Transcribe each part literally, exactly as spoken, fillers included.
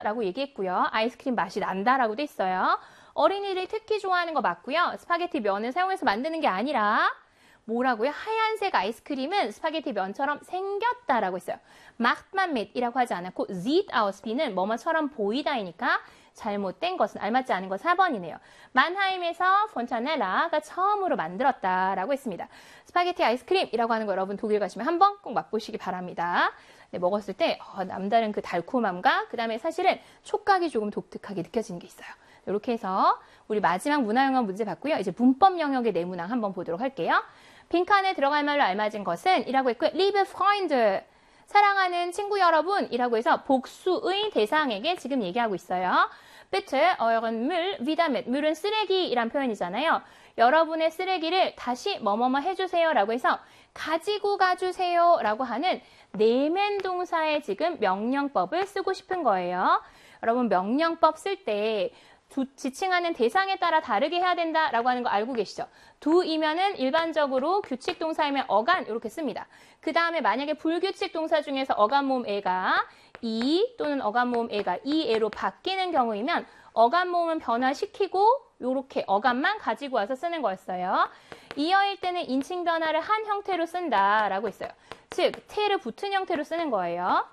라고 얘기했고요. 아이스크림 맛이 난다라고 돼 있어요. 어린이들이 특히 좋아하는 거 맞고요. 스파게티 면을 사용해서 만드는 게 아니라 뭐라고요? 하얀색 아이스크림은 스파게티 면처럼 생겼다라고 했어요. macht man mit이라고 하지 않았고 sieht aus wie는 뭐뭐처럼 보이다이니까 잘못된 것은 알맞지 않은 것 사 번이네요. 만하임에서 폰타넬라가 처음으로 만들었다라고 했습니다. 스파게티 아이스크림이라고 하는 거 여러분 독일 가시면 한번 꼭 맛보시기 바랍니다. 네, 먹었을 때 어, 남다른 그 달콤함과 그 다음에 사실은 촉각이 조금 독특하게 느껴지는 게 있어요. 이렇게 해서 우리 마지막 문화영어 문제 봤고요. 이제 문법 영역의 내문항 한번 보도록 할게요. 빈칸에 들어갈 말로 알맞은 것은 이라고 했고요. liebe Freunde, 사랑하는 친구 여러분 이라고 해서 복수의 대상에게 지금 얘기하고 있어요. bitte euren Müll wieder mit. Müll은 쓰레기이란 표현이잖아요. 여러분의 쓰레기를 다시 뭐뭐뭐 해주세요 라고 해서 가지고 가주세요 라고 하는 내면 동사의 지금 명령법을 쓰고 싶은 거예요. 여러분 명령법 쓸 때 지칭하는 대상에 따라 다르게 해야 된다라고 하는 거 알고 계시죠? do이면은 일반적으로 규칙 동사이면 어간 이렇게 씁니다. 그 다음에 만약에 불규칙 동사 중에서 어간 모음 에가 이 또는 어간 모음 에가 이에로 바뀌는 경우이면 어간 모음은 변화시키고 이렇게 어간만 가지고 와서 쓰는 거였어요. 이어일 때는 인칭 변화를 한 형태로 쓴다라고 했어요. 즉, 테를 붙은 형태로 쓰는 거예요.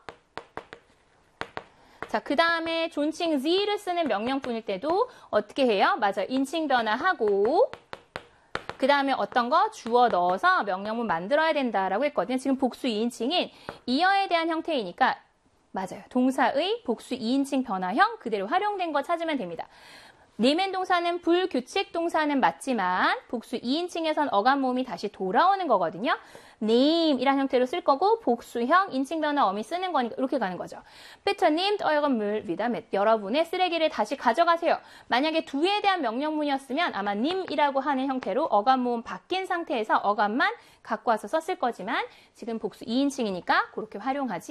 자, 그 다음에 존칭 z를 쓰는 명령뿐일 때도 어떻게 해요? 맞아요. 인칭 변화하고 그 다음에 어떤 거 주어 넣어서 명령문 만들어야 된다라고 했거든요. 지금 복수 이인칭인 이어에 대한 형태이니까 맞아요. 동사의 복수 이인칭 변화형 그대로 활용된 거 찾으면 됩니다. 내면 동사는 불규칙 동사는 맞지만 복수 이인칭에선 어간 모음이 다시 돌아오는 거거든요. name이란 형태로 쓸 거고 복수형 인칭 변화 어미 쓰는 거니까 이렇게 가는 거죠. bitte nehmt euren Müll wieder mit. 여러분의 쓰레기를 다시 가져가세요. 만약에 do에 대한 명령문이었으면 아마 nim이라고 하는 형태로 어간 모음 바뀐 상태에서 어간만 갖고 와서 썼을 거지만 지금 복수 이인칭이니까 그렇게 활용하지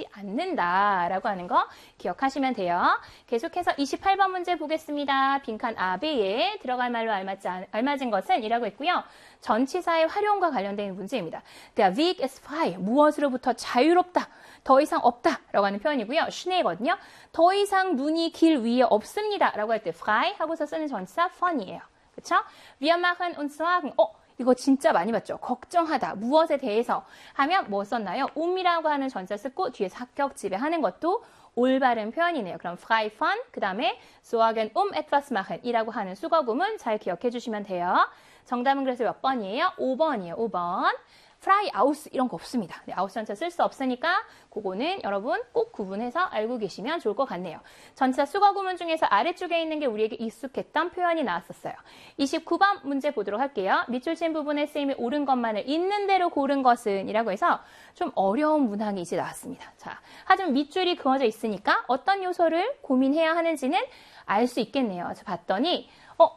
않는다라고 하는 거 기억하시면 돼요. 계속해서 이십팔 번 문제 보겠습니다. 빈칸 아베에 들어갈 말로 알맞지, 알맞은 것은 이라고 했고요. 전치사의 활용과 관련된 문제입니다. Der Weg ist frei. 무엇으로부터 자유롭다. 더 이상 없다. 라고 하는 표현이고요. schnell거든요. 더 이상 눈이 길 위에 없습니다. 라고 할 때 frei 하고서 쓰는 전치사 von이에요. 그쵸? Wir machen uns Sorgen. 어, 이거 진짜 많이 봤죠? 걱정하다. 무엇에 대해서 하면 뭐 썼나요? um이라고 하는 전치사 쓰고 뒤에 사격 지배하는 것도 올바른 표현이네요. 그럼 frei von, 그 다음에 sorgen um etwas machen 이라고 하는 수거 구문 잘 기억해 주시면 돼요. 정답은 그래서 몇 번이에요? 오 번이에요. 오 번. frei aus 이런 거 없습니다. 네, aus 전치사 쓸 수 없으니까 그거는 여러분 꼭 구분해서 알고 계시면 좋을 것 같네요. 전치사 수거 구문 중에서 아래쪽에 있는 게 우리에게 익숙했던 표현이 나왔었어요. 이십구 번 문제 보도록 할게요. 밑줄 친 부분에 쓰임이 옳은 것만을 있는 대로 고른 것은 이라고 해서 좀 어려운 문항이 이제 나왔습니다. 자, 하지만 밑줄이 그어져 있으니까 어떤 요소를 고민해야 하는지는 알 수 있겠네요. 자, 봤더니 어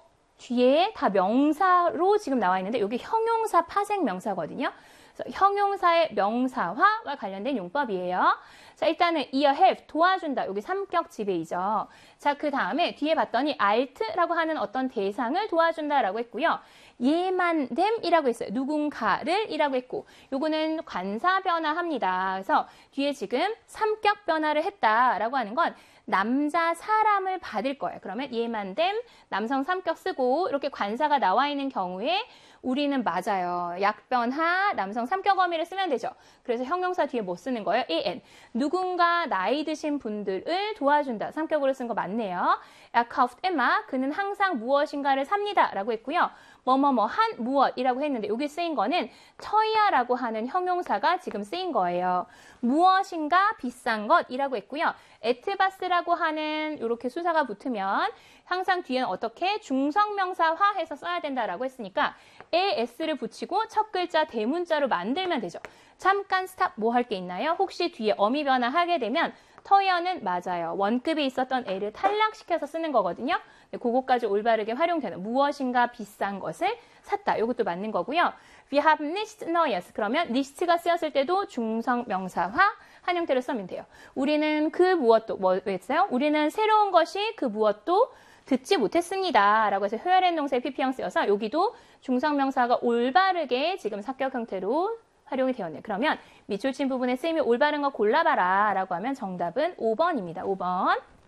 뒤에 다 명사로 지금 나와 있는데 여기 형용사 파생 명사거든요. 그래서 형용사의 명사화와 관련된 용법이에요. 자, 일단은 이어 help, 도와준다. 여기 삼격 지배이죠. 자, 그 다음에 뒤에 봤더니 alt라고 하는 어떤 대상을 도와준다라고 했고요. jemandem이라고 했어요. 누군가를 이라고 했고 요거는 관사 변화합니다. 그래서 뒤에 지금 삼격 변화를 했다라고 하는 건 남자 사람을 받을 거예요. 그러면 jemandem 남성 삼격 쓰고 이렇게 관사가 나와 있는 경우에 우리는 맞아요. 약변하 남성 삼격 어미를 쓰면 되죠. 그래서 형용사 뒤에 뭐 쓰는 거예요? an. 누군가 나이 드신 분들을 도와준다. 삼격으로 쓴 거 맞네요. Er kauft immer. 그는 항상 무엇인가를 삽니다. 라고 했고요. 뭐뭐뭐 한 무엇이라고 했는데 여기 쓰인 거는 처이야라고 하는 형용사가 지금 쓰인 거예요. 무엇인가 비싼 것이라고 했고요. 에트바스라고 하는 이렇게 수사가 붙으면 항상 뒤에는 어떻게 중성명사화해서 써야 된다라고 했으니까 에스를 붙이고 첫 글자 대문자로 만들면 되죠. 잠깐 스탑 뭐 할 게 있나요? 혹시 뒤에 어미 변화하게 되면 터이어는 맞아요. 원급에 있었던 L을 탈락시켜서 쓰는 거거든요. 네, 그거까지 올바르게 활용되는 무엇인가 비싼 것을 샀다. 이것도 맞는 거고요. Wir haben nichts Neues. 그러면 nicht가 쓰였을 때도 중성명사화 한 형태로 쓰면 돼요. 우리는 그 무엇도 뭐 했어요? 우리는 새로운 것이 그 무엇도 듣지 못했습니다. 라고 해서 효열의 동사의 피피형 쓰여서 여기도 중성명사가 올바르게 지금 사격 형태로 활용이 되었네요. 그러면 밑줄 친 부분에 쓰임이 올바른 거 골라봐라 라고 하면 정답은 오 번입니다. 오 번.